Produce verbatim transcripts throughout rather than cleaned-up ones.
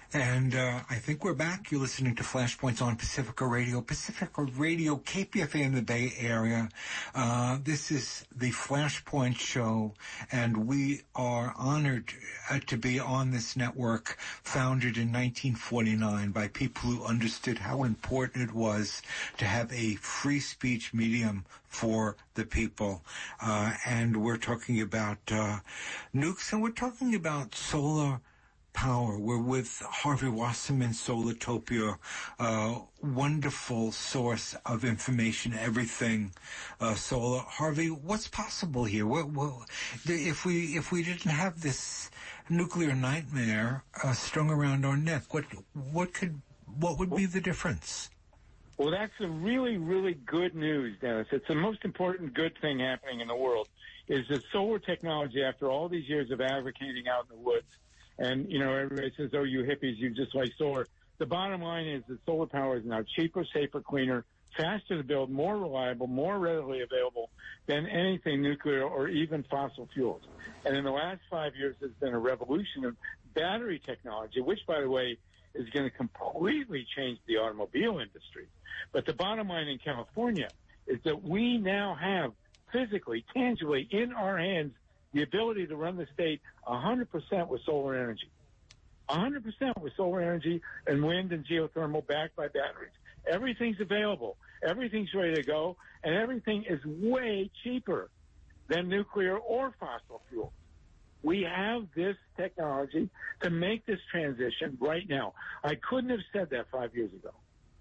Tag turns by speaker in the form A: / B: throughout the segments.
A: And uh, I think we're back. You're listening to Flashpoints on Pacifica Radio. Pacifica Radio, K P F A in the Bay Area. Uh, this is the Flashpoint Show, and we are honored uh, to be on this network, founded in nineteen forty-nine by people who understood how important it was to have a free speech medium for the people. Uh, and we're talking about uh, nukes, and we're talking about solar power. We're with Harvey Wasserman, Solartopia, uh, wonderful source of information, everything uh, solar. Harvey, what's possible here? What, what, if we if we didn't have this nuclear nightmare uh, strung around our neck, what what could what would be the difference?
B: Well, that's a really, really good news, Dennis. It's the most important good thing happening in the world, is that solar technology, after all these years of advocating out in the woods, and, you know, everybody says, oh, you hippies, you just like solar. The bottom line is that solar power is now cheaper, safer, cleaner, faster to build, more reliable, more readily available than anything nuclear or even fossil fuels. And in the last five years, there's been a revolution of battery technology, which, by the way, is going to completely change the automobile industry. But the bottom line in California is that we now have physically, tangibly, in our hands, the ability to run the state one hundred percent with solar energy. one hundred percent with solar energy and wind and geothermal backed by batteries. Everything's available. Everything's ready to go. And everything is way cheaper than nuclear or fossil fuels. We have this technology to make this transition right now. I couldn't have said that five years ago.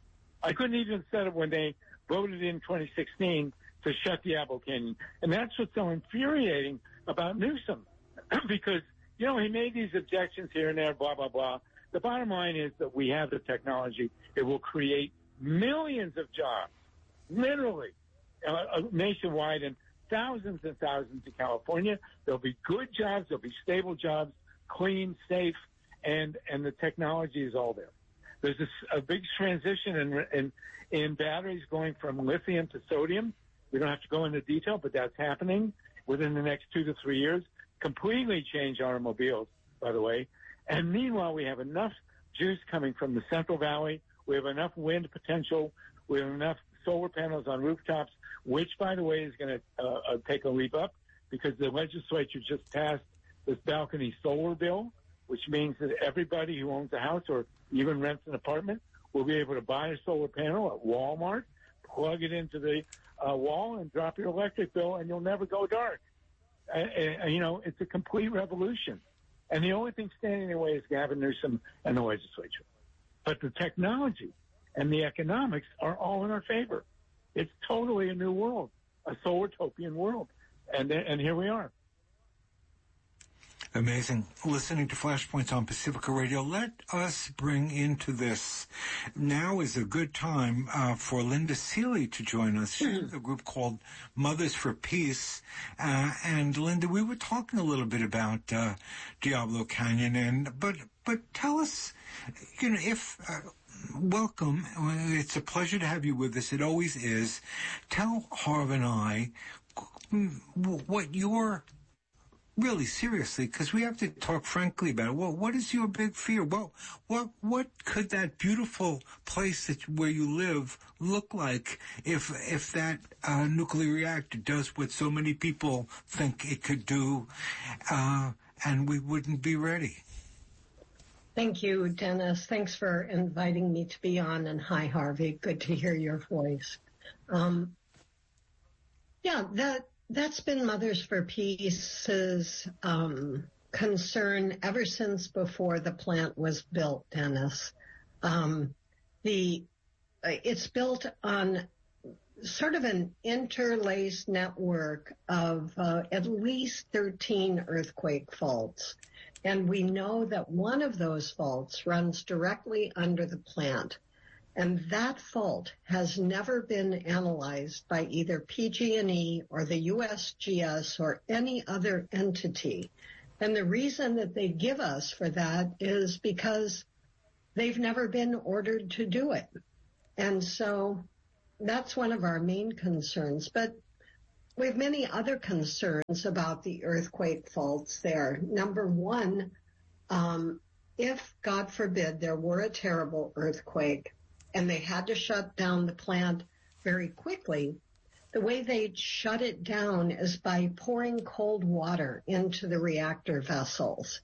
B: I couldn't even have said it when they voted in twenty sixteen to shut the Apple Canyon. And that's what's so infuriating about Newsom, because, you know, he made these objections here and there, blah, blah, blah. The bottom line is that we have the technology. It will create millions of jobs, literally, uh, nationwide, and thousands and thousands in California. There'll be good jobs. There'll be stable jobs, clean, safe, and, and the technology is all there. There's this, a big transition in, in, in batteries going from lithium to sodium. We don't have to go into detail, but that's happening within the next two to three years. Completely change automobiles, by the way. And meanwhile, we have enough juice coming from the Central Valley. We have enough wind potential. We have enough solar panels on rooftops, which, by the way, is going to uh, uh, take a leap up because the legislature just passed this balcony solar bill, which means that everybody who owns a house or even rents an apartment will be able to buy a solar panel at Walmart, plug it into the uh, wall, and drop your electric bill, and you'll never go dark. Uh, uh, you know, it's a complete revolution. And the only thing standing in the way is Gavin Newsom and the legislature. But the technology and the economics are all in our favor. It's totally a new world, a solar-topian world. And, and here we are.
A: Amazing. Listening to Flashpoints on Pacifica Radio. Let us bring into this. Now is a good time uh, for Linda Seeley to join us. She's with a group called Mothers for Peace. Uh, and Linda, we were talking a little bit about uh, Diablo Canyon, and but but tell us, you know, if uh, welcome. It's a pleasure to have you with us. It always is. Tell Harv and I what your Really, seriously, because we have to talk frankly about it. Well, what is your big fear? Well, what what could that beautiful place that where you live look like if if that uh, nuclear reactor does what so many people think it could do, uh, and we wouldn't be ready?
C: Thank you, Dennis. Thanks for inviting me to be on. And hi, Harvey. Good to hear your voice. Um, yeah, that. That's been Mothers for Peace's um, concern ever since before the plant was built, Dennis. Um, the it's built on sort of an interlaced network of uh, at least thirteen earthquake faults. And we know that one of those faults runs directly under the plant. And that fault has never been analyzed by either P G and E or the U S G S or any other entity. And the reason that they give us for that is because they've never been ordered to do it. And so that's one of our main concerns. But we have many other concerns about the earthquake faults there. Number one, um, if, God forbid, there were a terrible earthquake and they had to shut down the plant very quickly, the way they'd shut it down is by pouring cold water into the reactor vessels.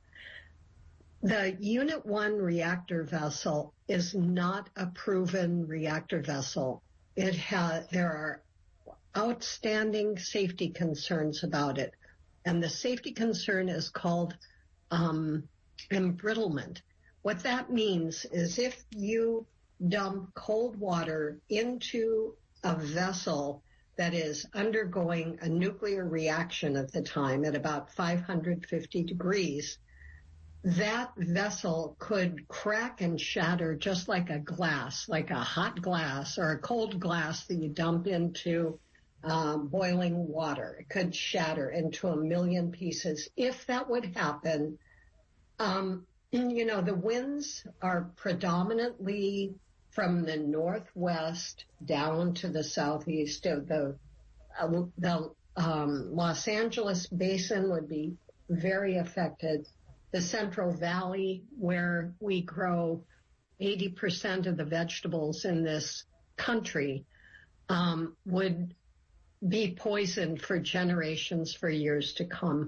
C: The Unit one reactor vessel is not a proven reactor vessel. It has, there are outstanding safety concerns about it. And the safety concern is called um, embrittlement. What that means is if you dump cold water into a vessel that is undergoing a nuclear reaction at the time at about five hundred fifty degrees, that vessel could crack and shatter just like a glass, like a hot glass or a cold glass that you dump into um, boiling water. It could shatter into a million pieces. If that would happen, um, you know, the winds are predominantly from the northwest down to the southeast of the, uh, the um, Los Angeles basin would be very affected. The Central Valley, where we grow eighty percent of the vegetables in this country, um, would be poisoned for generations, for years to come.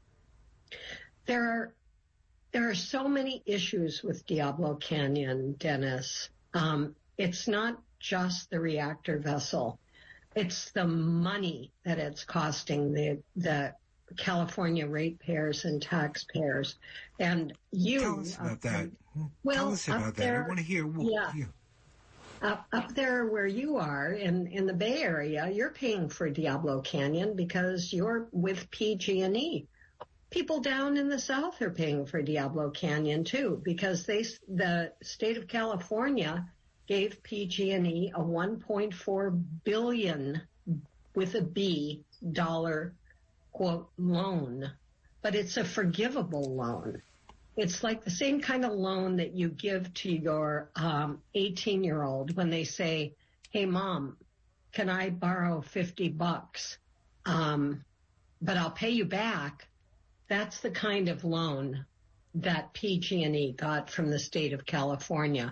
C: There are, there are so many issues with Diablo Canyon, Dennis. Um, it's not just the reactor vessel. It's the money that it's costing the, the California ratepayers and taxpayers. And you...
A: Tell us about that.
C: Well,
A: Tell us about that.
C: There,
A: I want to hear...
C: Yeah. yeah. Up, up there where you are in, in the Bay Area, you're paying for Diablo Canyon because you're with P G and E. People down in the South are paying for Diablo Canyon too, because they, the state of California gave P G and E a one point four billion with a B dollar quote loan, but it's a forgivable loan. It's like the same kind of loan that you give to your um, eighteen year old when they say, "Hey mom, can I borrow fifty bucks? Um, but I'll pay you back." That's the kind of loan that P G and E got from the state of California.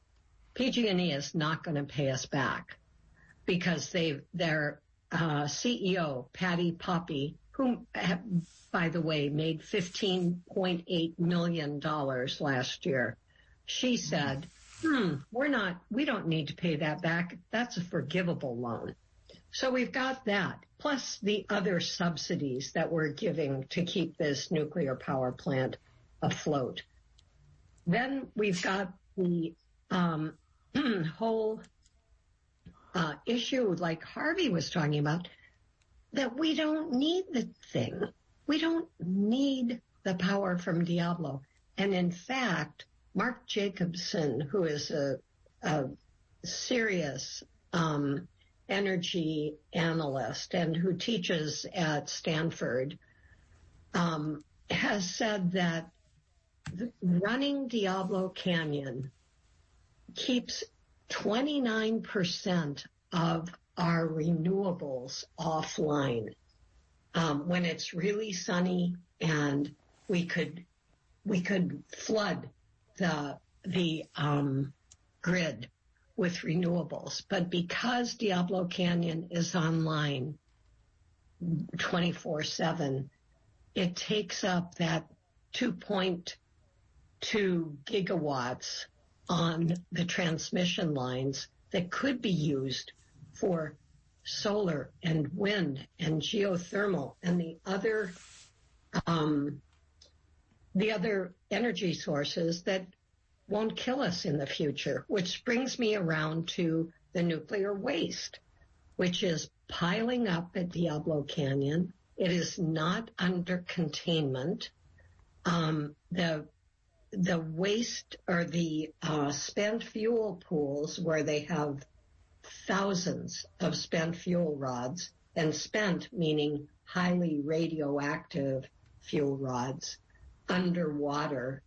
C: P G and E is not going to pay us back because they, their uh, C E O, Patty Poppe, who, have, by the way, made fifteen point eight million dollars last year, she said, hmm, we're not, we don't need to pay that back. That's a forgivable loan. So we've got that, plus the other subsidies that we're giving to keep this nuclear power plant afloat. Then we've got the um, whole uh, issue, like Harvey was talking about, that we don't need the thing. We don't need the power from Diablo. And in fact, Mark Jacobson, who is a, a serious um, energy analyst and who teaches at Stanford, um, has said that running Diablo Canyon keeps twenty-nine percent of our renewables offline um, when it's really sunny, and we could we could flood the the um, grid with renewables. But because Diablo Canyon is online twenty-four seven, it takes up that two point two gigawatts on the transmission lines that could be used for solar and wind and geothermal and the other um, the other energy sources that won't kill us in the future, which brings me around to the nuclear waste, which is piling up at Diablo Canyon. It is not under containment. Um, the the waste or the uh, spent fuel pools where they have thousands of spent fuel rods, and spent meaning highly radioactive fuel rods underwater,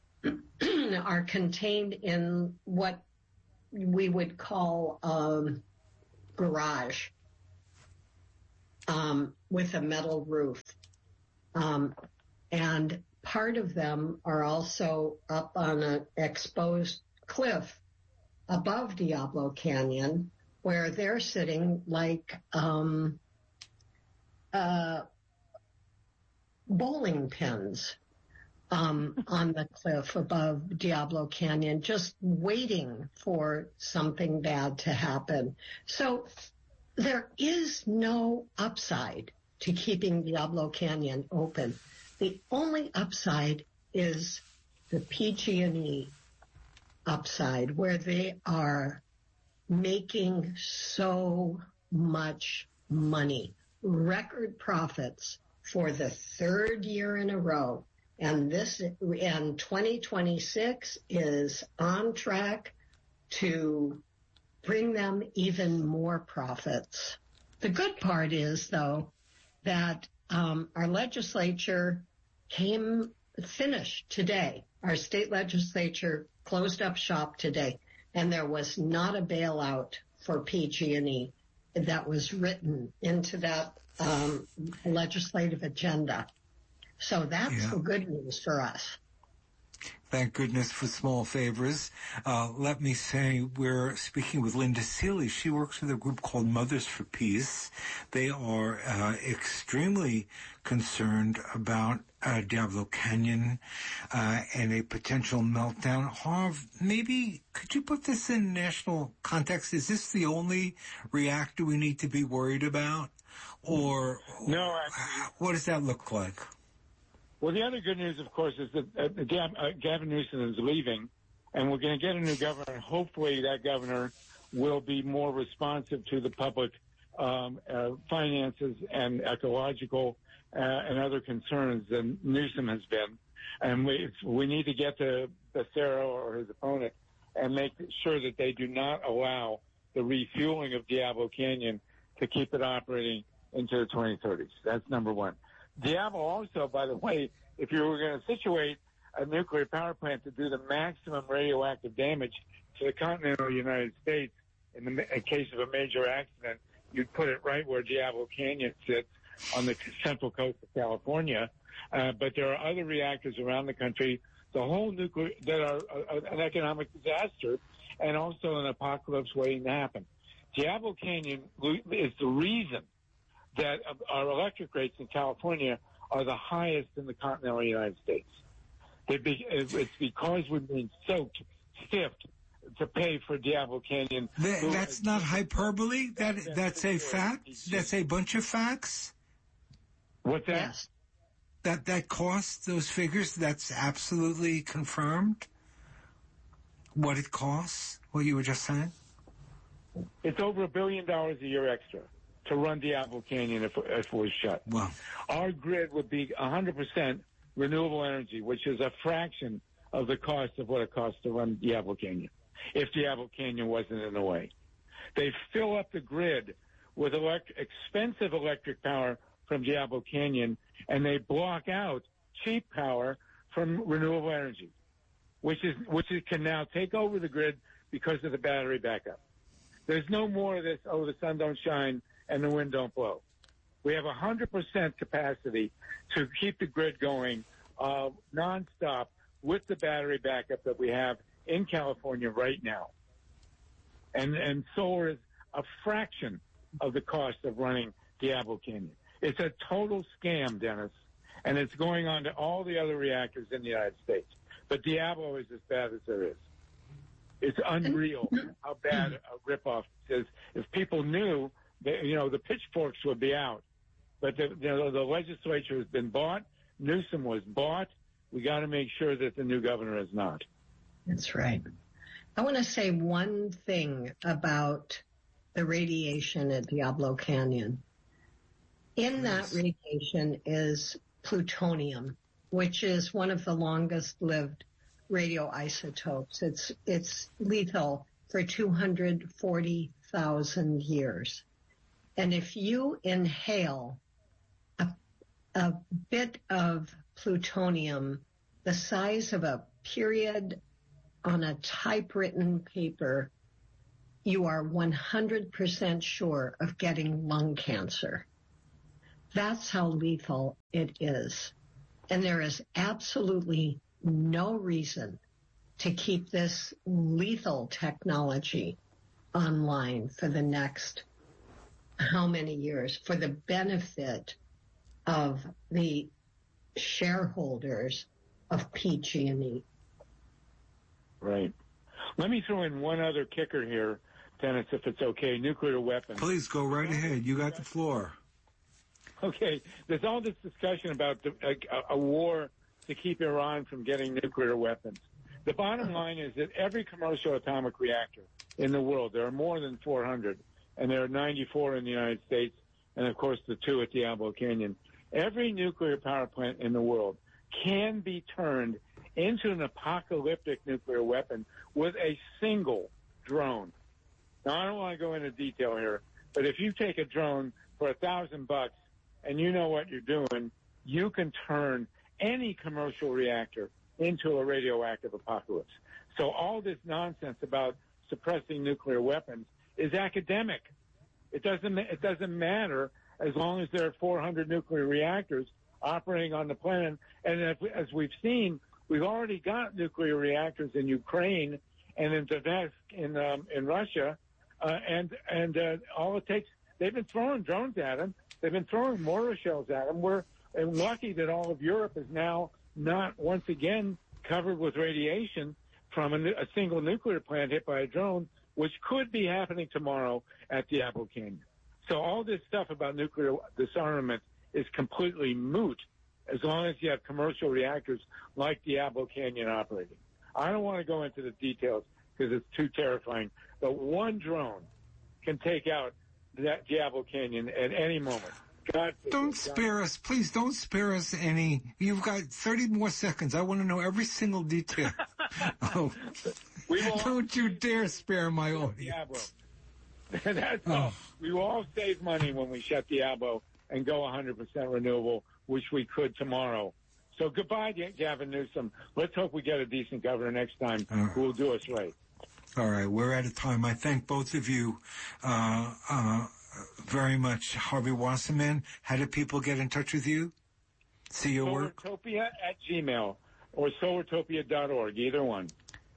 C: are contained in what we would call a garage um, with a metal roof. Um, and part of them are also up on an exposed cliff above Diablo Canyon, where they're sitting like um, uh, bowling pins um, on the cliff above Diablo Canyon, just waiting for something bad to happen. So there is no upside to keeping Diablo Canyon open. The only upside is the P G and E upside, where they are making so much money, record profits for the third year in a row. And this, and twenty twenty-six is on track to bring them even more profits. The good part is, though, that um, our legislature came finished today. Our state legislature closed up shop today, and there was not a bailout for P G and E that was written into that um, legislative agenda. So that's yeah. the good news for us.
A: Thank goodness for small favors. Uh, let me say we're speaking with Linda Seeley. She works with a group called Mothers for Peace. They are uh, extremely concerned about uh, Diablo Canyon uh, and a potential meltdown. Harv, maybe could you put this in national context? Is this the only reactor we need to be worried about? Or
B: no, actually,
A: what does that look like?
B: Well, the other good news, of course, is that uh, Gav, uh, Gavin Newsom is leaving, and we're going to get a new governor. Hopefully that governor will be more responsive to the public um, uh, finances and ecological uh, and other concerns than Newsom has been. And we, it's, we need to get to Becerra or his opponent and make sure that they do not allow the refueling of Diablo Canyon to keep it operating into the twenty thirties. That's number one. Diablo also, by the way, if you were going to situate a nuclear power plant to do the maximum radioactive damage to the continental United States in the in case of a major accident, you'd put it right where Diablo Canyon sits on the central coast of California. Uh, but there are other reactors around the country, the whole nuclear, that are uh, an economic disaster and also an apocalypse waiting to happen. Diablo Canyon is the reason that our electric rates in California are the highest in the continental United States. Be, it's because we've been soaked, stiffed to pay for Diablo Canyon.
A: That, that's not hyperbole? That, that's, that's a fact? That's a bunch of facts?
B: What's that?
C: Yes.
A: That, that cost, those figures, that's absolutely confirmed? What it costs? What you were just saying?
B: It's over a billion dollars a year extra to run Diablo Canyon if, if it was shut.
A: Wow.
B: Our grid would be one hundred percent renewable energy, which is a fraction of the cost of what it costs to run Diablo Canyon, if Diablo Canyon wasn't in the way. They fill up the grid with elect- expensive electric power from Diablo Canyon, and they block out cheap power from renewable energy, which is which is, can now take over the grid because of the battery backup. There's no more of this, oh, the sun don't shine and the wind don't blow. We have one hundred percent capacity to keep the grid going uh, nonstop with the battery backup that we have in California right now. And, and solar is a fraction of the cost of running Diablo Canyon. It's a total scam, Dennis, and it's going on to all the other reactors in the United States. But Diablo is as bad as there is. It's unreal how bad a ripoff is. If people knew, they, you know, the pitchforks would be out. But the, the, the legislature has been bought. Newsom was bought. We got to make sure that the new governor is not.
C: That's right. I want to say one thing about the radiation at Diablo Canyon. In that radiation is plutonium, which is one of the longest lived radioisotopes. It's it's lethal for two hundred forty thousand years. And if you inhale a, a bit of plutonium the size of a period on a typewritten paper, you are one hundred percent sure of getting lung cancer. That's how lethal it is. And there is absolutely no reason to keep this lethal technology online for the next how many years for the benefit of the shareholders of P G and E.
B: Right. Let me throw in one other kicker here, Dennis, if it's okay. Nuclear weapons.
A: Please go right ahead. You got the floor.
B: Okay. There's all this discussion about the, a, a war to keep Iran from getting nuclear weapons. The bottom line is that every commercial atomic reactor in the world, there are more than four hundred, and there are ninety-four in the United States, and of course the two at Diablo Canyon. Every nuclear power plant in the world can be turned into an apocalyptic nuclear weapon with a single drone. Now, I don't want to go into detail here, but if you take a drone for a thousand bucks and you know what you're doing, you can turn any commercial reactor into a radioactive apocalypse. So all this nonsense about suppressing nuclear weapons is academic. It doesn't, it doesn't matter as long as there are four hundred nuclear reactors operating on the planet. And as, we, as we've seen, we've already got nuclear reactors in Ukraine and in Donetsk in, um, in Russia. Uh, and and uh, all it takes, they've been throwing drones at them. They've been throwing mortar shells at them. We're and lucky that all of Europe is now not once again covered with radiation from a, a single nuclear plant hit by a drone, which could be happening tomorrow at Diablo Canyon. So all this stuff about nuclear disarmament is completely moot as long as you have commercial reactors like Diablo Canyon operating. I don't want to go into the details because it's too terrifying, but one drone can take out that Diablo Canyon at any moment. God,
A: don't spare us. Please don't spare us any. You've got thirty more seconds. I want to know every single detail. Oh,
B: we will
A: don't you dare spare my audience.
B: That's
A: oh.
B: all. We will all save money when we shut Diablo and go one hundred percent renewable, which we could tomorrow. So goodbye, Gavin Newsom. Let's hope we get a decent governor next time uh, who will do us right.
A: All right. We're out of time. I thank both of you uh, uh, very much. Harvey Wasserman, how do people get in touch with you? See your work?
B: Solartopia at Gmail or solartopia dot org, either one.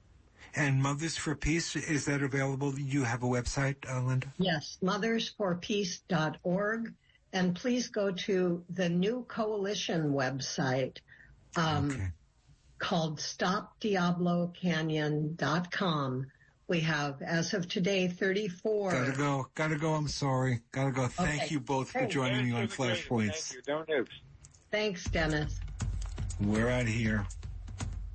A: And Mothers for Peace, is that available? You have a website, uh, Linda?
C: Yes, mothers for peace dot org. And please go to the new coalition website um, okay. called stop diablo canyon dot com. We have, as of today, thirty-four.
A: Gotta go. Gotta go. I'm sorry. Gotta go. Thank okay. you both for joining hey, me on Flashpoints.
B: Thank you. Don't nukes.
C: Thanks, Dennis.
A: We're out of here.